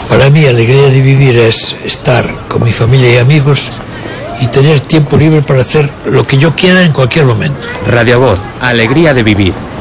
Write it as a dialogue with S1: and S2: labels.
S1: Para mí, alegría de vivir es estar con mi familia y amigos y tener tiempo libre para hacer lo que yo quiera en cualquier momento.
S2: Radio Voz, alegría de vivir.